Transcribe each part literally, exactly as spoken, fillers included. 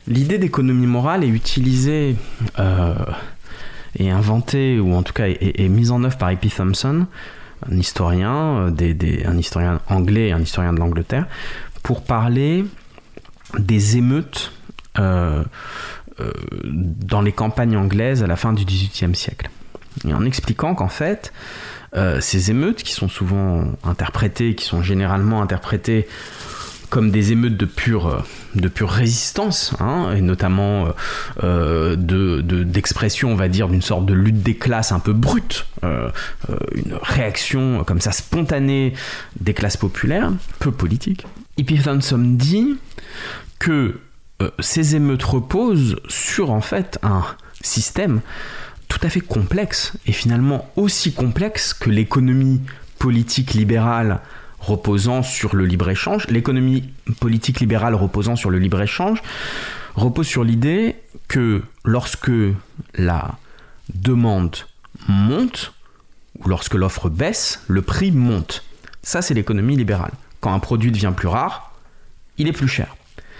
L'idée d'économie morale est utilisée euh, et inventée, ou en tout cas est, est mise en œuvre par E P Thompson, un historien, des, des, un historien anglais et un historien de l'Angleterre, pour parler des émeutes euh, euh, dans les campagnes anglaises à la fin du dix-huitième siècle. Et en expliquant qu'en fait, euh, ces émeutes, qui sont souvent interprétées, qui sont généralement interprétées comme des émeutes de pure, de pure résistance, hein, et notamment euh, de, de, d'expression, on va dire, d'une sorte de lutte des classes un peu brute, euh, euh, une réaction comme ça spontanée des classes populaires, peu politique. E P Thompson dit que euh, ces émeutes reposent sur en fait un système tout à fait complexe, et finalement aussi complexe que l'économie politique libérale reposant sur le libre-échange. L'économie politique libérale reposant sur le libre-échange repose sur l'idée que lorsque la demande monte, ou lorsque l'offre baisse, le prix monte. Ça, c'est l'économie libérale. Quand un produit devient plus rare, il est plus cher.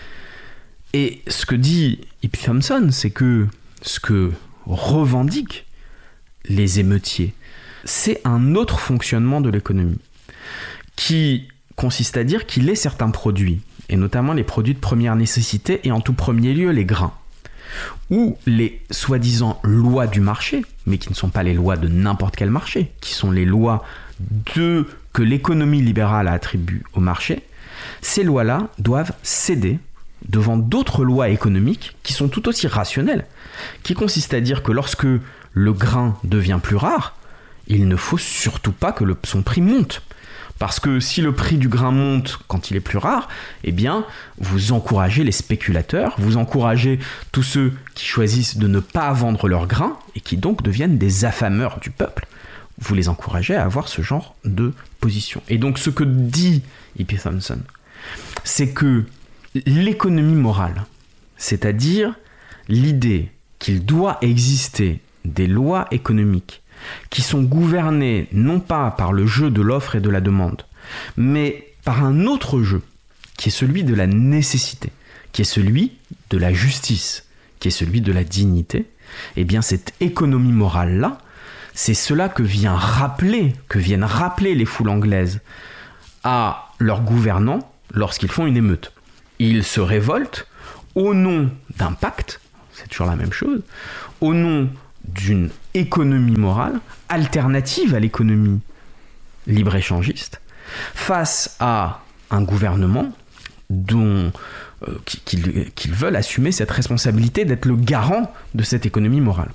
Et ce que dit E P Thompson, c'est que ce que revendiquent les émeutiers, c'est un autre fonctionnement de l'économie, qui consiste à dire qu'il est certains produits, et notamment les produits de première nécessité, et en tout premier lieu les grains, ou les soi-disant lois du marché, mais qui ne sont pas les lois de n'importe quel marché, qui sont les lois de, que l'économie libérale attribue au marché, ces lois-là doivent céder devant d'autres lois économiques qui sont tout aussi rationnelles, qui consistent à dire que lorsque le grain devient plus rare, il ne faut surtout pas que le, son prix monte. Parce que si le prix du grain monte quand il est plus rare, eh bien, vous encouragez les spéculateurs, vous encouragez tous ceux qui choisissent de ne pas vendre leur grain et qui donc deviennent des affameurs du peuple. Vous les encouragez à avoir ce genre de position. Et donc, ce que dit E P Thompson, c'est que l'économie morale, c'est-à-dire l'idée qu'il doit exister des lois économiques qui sont gouvernés non pas par le jeu de l'offre et de la demande, mais par un autre jeu, qui est celui de la nécessité, qui est celui de la justice, qui est celui de la dignité, eh bien cette économie morale-là, c'est cela que vient rappeler, que viennent rappeler les foules anglaises à leurs gouvernants lorsqu'ils font une émeute. Ils se révoltent au nom d'un pacte, c'est toujours la même chose, au nom d'une économie morale alternative à l'économie libre-échangiste, face à un gouvernement dont, euh, qu'ils, qu'ils veulent assumer cette responsabilité d'être le garant de cette économie morale.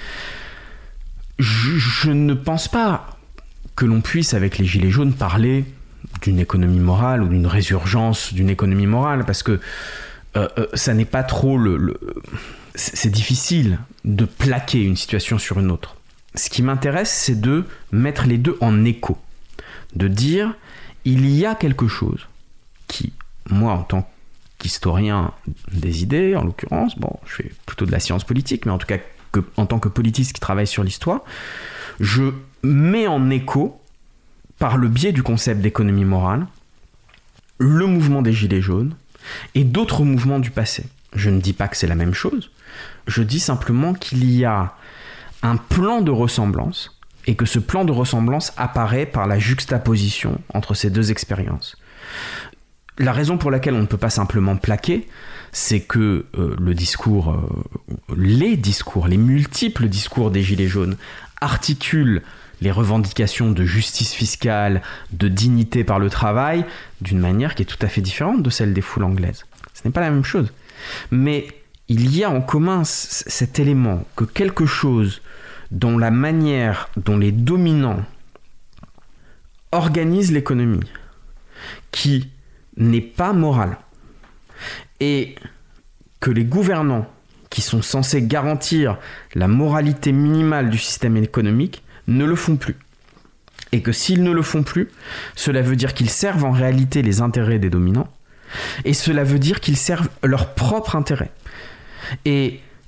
Je, je ne pense pas que l'on puisse, avec les Gilets jaunes, parler d'une économie morale ou d'une résurgence d'une économie morale, parce que euh, euh, ça n'est pas trop le... le c'est difficile de plaquer une situation sur une autre. Ce qui m'intéresse, c'est de mettre les deux en écho. De dire, il y a quelque chose qui, moi, en tant qu'historien des idées, en l'occurrence, bon, je fais plutôt de la science politique, mais en tout cas, que, en tant que politiste qui travaille sur l'histoire, je mets en écho, par le biais du concept d'économie morale, le mouvement des Gilets jaunes et d'autres mouvements du passé. Je ne dis pas que c'est la même chose, je dis simplement qu'il y a un plan de ressemblance et que ce plan de ressemblance apparaît par la juxtaposition entre ces deux expériences. La raison pour laquelle on ne peut pas simplement plaquer, c'est que euh, le discours, euh, les discours, les multiples discours des Gilets jaunes articulent les revendications de justice fiscale, de dignité par le travail, d'une manière qui est tout à fait différente de celle des foules anglaises. Ce n'est pas la même chose. Mais il y a en commun c- cet élément que quelque chose dont la manière dont les dominants organisent l'économie, qui n'est pas morale, et que les gouvernants, qui sont censés garantir la moralité minimale du système économique, ne le font plus. Et que s'ils ne le font plus, cela veut dire qu'ils servent en réalité les intérêts des dominants, et cela veut dire qu'ils servent leur propre intérêt. Et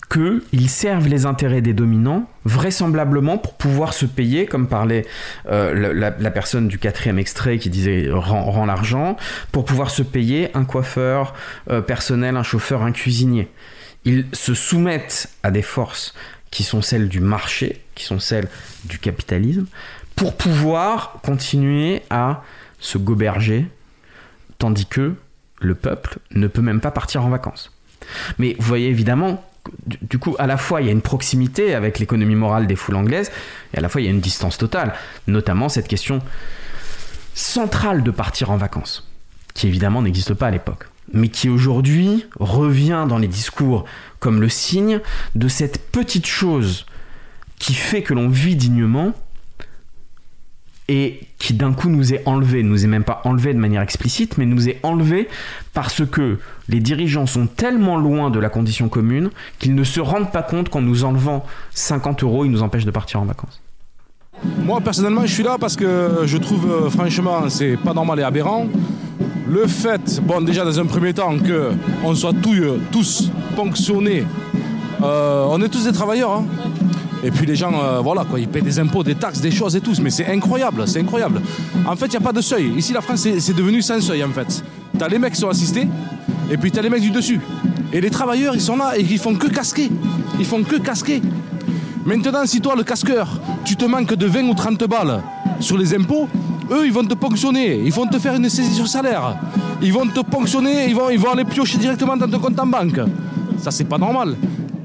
qu'ils servent les intérêts des dominants, vraisemblablement pour pouvoir se payer, comme parlait euh, la, la personne du quatrième extrait qui disait rend, rend l'argent, pour pouvoir se payer un coiffeur euh, personnel, un chauffeur, un cuisinier. Ils se soumettent à des forces qui sont celles du marché, qui sont celles du capitalisme, pour pouvoir continuer à se goberger, tandis que le peuple ne peut même pas partir en vacances. Mais vous voyez évidemment, du, du coup, à la fois il y a une proximité avec l'économie morale des foules anglaises, et à la fois il y a une distance totale, notamment cette question centrale de partir en vacances, qui évidemment n'existe pas à l'époque, mais qui aujourd'hui revient dans les discours comme le signe de cette petite chose qui fait que l'on vit dignement et qui d'un coup nous est enlevée, nous est même pas enlevée de manière explicite, mais nous est enlevée parce que les dirigeants sont tellement loin de la condition commune qu'ils ne se rendent pas compte qu'en nous enlevant cinquante euros, ils nous empêchent de partir en vacances. Moi personnellement je suis là parce que je trouve euh, franchement c'est pas normal et aberrant. Le fait, bon déjà dans un premier temps qu'on soit tous, tous ponctionnés, euh, on est tous des travailleurs, hein. Et puis les gens, euh, voilà quoi, ils paient des impôts, des taxes, des choses et tout, mais c'est incroyable, c'est incroyable. En fait, il n'y a pas de seuil. Ici, la France, c'est, c'est devenu sans seuil en fait. T'as les mecs qui sont assistés, et puis t'as les mecs du dessus. Et les travailleurs, ils sont là et ils font que casquer. Ils font que casquer. Maintenant, si toi, le casqueur, tu te manques de vingt ou trente balles sur les impôts, eux, ils vont te ponctionner, ils vont te faire une saisie sur salaire. Ils vont te ponctionner, ils vont, ils vont aller piocher directement dans ton compte en banque. Ça, c'est pas normal.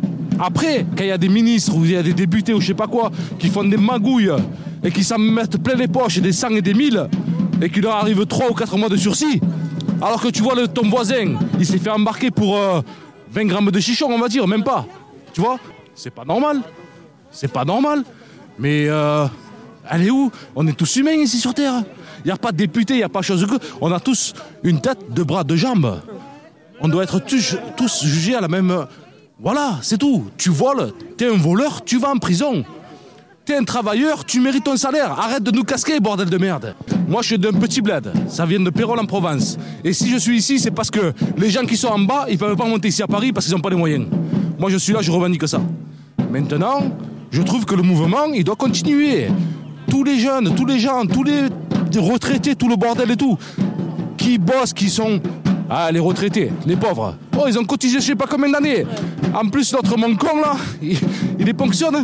Après, quand il y a des ministres ou il y a des députés ou je sais pas quoi qui font des magouilles et qui s'en mettent plein les poches, des cent et des mille, et qu'il leur arrive trois ou quatre mois de sursis, alors que tu vois le, ton voisin, il s'est fait embarquer pour euh, vingt grammes de chichon, on va dire, même pas. Tu vois, c'est pas normal. C'est pas normal. Mais euh, elle est où ? On est tous humains ici sur Terre. Il n'y a pas de député, il n'y a pas chose que. On a tous une tête, deux bras, deux jambes. On doit être tous, tous jugés à la même. Voilà, c'est tout. Tu voles, t'es un voleur, tu vas en prison. T'es un travailleur, tu mérites ton salaire. Arrête de nous casquer, bordel de merde. Moi, je suis d'un petit bled. Ça vient de Pérol en Provence. Et si je suis ici, c'est parce que les gens qui sont en bas, ils ne peuvent pas monter ici à Paris parce qu'ils n'ont pas les moyens. Moi, je suis là, je revendique ça. Maintenant, je trouve que le mouvement, il doit continuer. Tous les jeunes, tous les gens, tous les retraités, tout le bordel et tout, qui bossent, qui sont... Ah, les retraités, les pauvres. Oh, ils ont cotisé je sais pas combien d'années. En plus, notre mon con, là, il, il les ponctionne.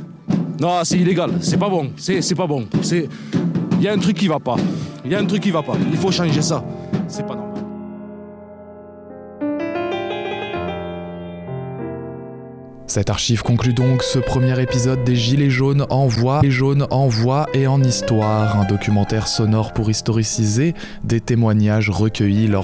Non, c'est illégal. C'est pas bon. C'est, c'est pas bon. C'est... Il y a un truc qui va pas. Il y a un truc qui va pas. Il faut changer ça. C'est pas normal. Cette archive conclut donc ce premier épisode des Gilets jaunes en voix, les jaunes en voix et en histoire, un documentaire sonore pour historiciser des témoignages recueillis lors